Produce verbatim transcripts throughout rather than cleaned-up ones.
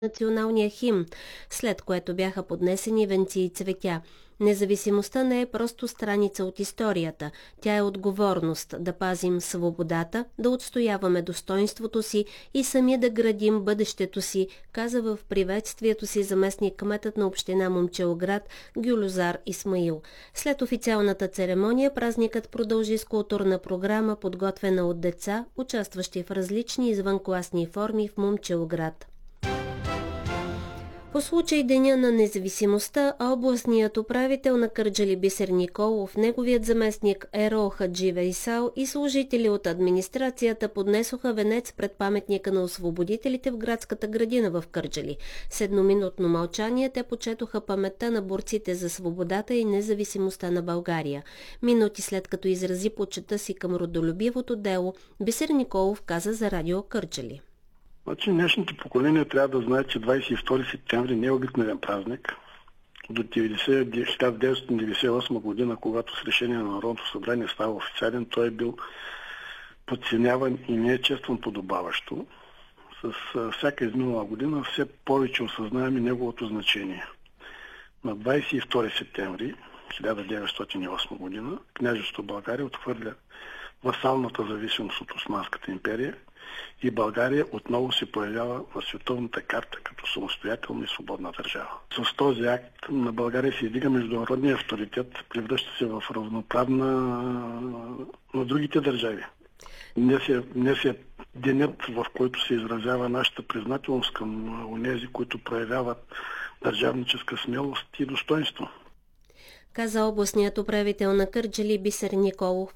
националния химн, след което бяха поднесени венци и цветя. Независимостта не е просто страница от историята. Тя е отговорност да пазим свободата, да отстояваме достоинството си и сами да градим бъдещето си, каза в приветствието си заместник кметът на община Момчилград Гюлюзар Исмаил. След официалната церемония празникът продължи с културна програма, подготвена от деца, участващи в различни извънкласни форми в Момчилград. По случай Деня на независимостта, областният управител на Кърджали Бисер Николов, неговият заместник Ерол Хаджи Вейсал и служители от администрацията поднесоха венец пред паметника на освободителите в градската градина в Кърджали. С едноминутно мълчание те почетоха паметта на борците за свободата и независимостта на България. Минути след като изрази почета си към родолюбивото дело, Бисер Николов каза за радио Кърджали. Значи днешното поколение трябва да знае, че двадесет и втори септември не е обикновен празник. До хиляда деветстотин деветдесет и осма година, когато с решение на Народното събрание става официален, той е бил подценяван и не е честван подобаващо. С всяка изминала година все повече осъзнаваме неговото значение. На двадесет и втори септември хиляда деветстотин и осма година княжество България отхвърля васалната зависимост от Османската империя и България отново се появява на световната карта като самостоятелна и свободна държава. С този акт на България се издига международния авторитет, превръща се в равноправна на другите държави. Днес е, днес е денят, в който се изразява нашата признателност към онези, които проявяват държавническа смелост и достоинство. Каза областният управител на Кърджали Бисер Николов.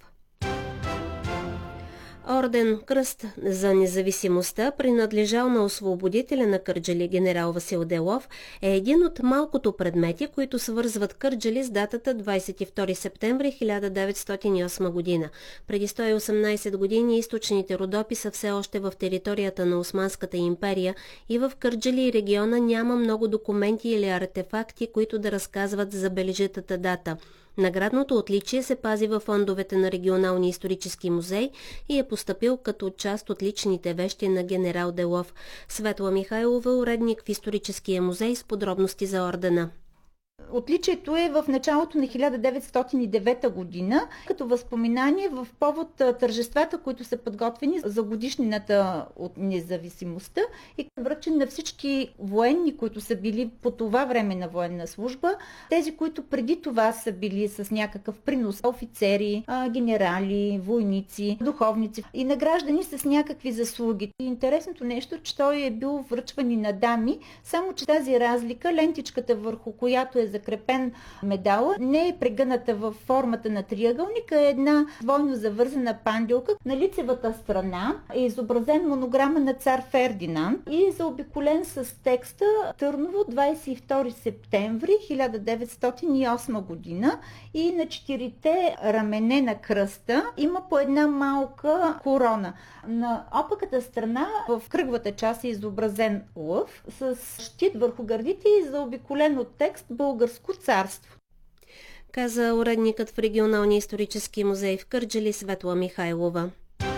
Орден Кръст за независимостта, принадлежал на освободителя на Кърджали генерал Васил Делов, е един от малкото предмети, които свързват Кърджали с датата двадесет и втори септември хиляда деветстотин и осма година. Преди сто и осемнадесет години източните Родопи са все още в територията на Османската империя и в Кърджали и региона няма много документи или артефакти, които да разказват за бележитата дата. Наградното отличие се пази във фондовете на Регионалния исторически музей и е постъпил като част от личните вещи на генерал Делов. Светла Михайлова, уредник в историческия музей, с подробности за ордена. Отличието е в началото на хиляда деветстотин и девета година, като възпоминание в повод тържествата, които са подготвени за годишнината от независимостта и връчен на всички военни, които са били по това време на военна служба, тези, които преди това са били с някакъв принос, офицери, генерали, войници, духовници и награждани с някакви заслуги. И интересното нещо, че той е бил връчван и на дами, само че тази разлика, лентичката върху която е закрепен медала, не е прегъната във формата на триъгълник, а е една двойно завързана панделка. На лицевата страна е изобразен монограма на цар Фердинанд и е заобиколен с текста Търново, двадесет и втори септември хиляда деветстотин и осма година, и на четирите рамене на кръста има по една малка корона. На опаката страна в кръглата част е изобразен лъв с щит върху гърдите и заобиколен от текст Българско царство. Каза уредникът в Регионалния исторически музей в Кърджали Светла Михайлова.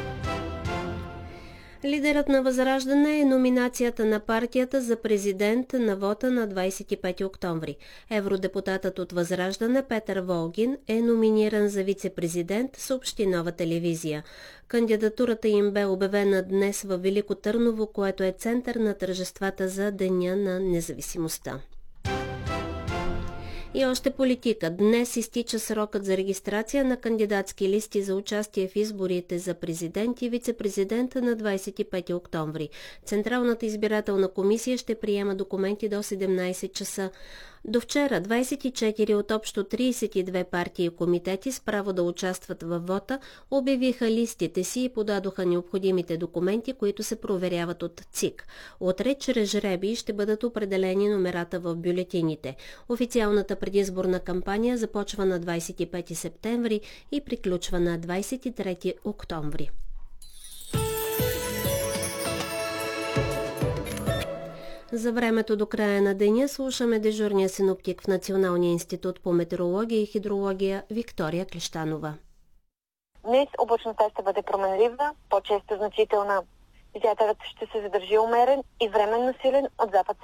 Лидерът на Възраждане е номинацията на партията за президент на вота на двадесет и пети октомври. Евродепутатът от Възраждане Петър Волгин е номиниран за вице-президент, съобщи Нова телевизия. Кандидатурата им бе обявена днес във Велико Търново, което е център на тържествата за Деня на независимостта. И още политика. Днес изтича срокът за регистрация на кандидатски листи за участие в изборите за президент и вице-президент на двадесет и пети октомври. Централната избирателна комисия ще приема документи до седемнадесет часа. До вчера двадесет и четири от общо тридесет и две партии и комитети с право да участват във вота обявиха листите си и подадоха необходимите документи, които се проверяват от ЦИК. Утре чрез жребий ще бъдат определени номерата в бюлетините. Официалната предизборна кампания започва на двадесет и пети септември и приключва на двадесет и трети октомври. За времето до края на деня слушаме дежурния синоптик в Националния институт по метеорология и хидрология Виктория Клещанова. Днес облачността ще бъде променлива, по-често значителна. Вятърът ще се задържи умерен и временно силен от запад.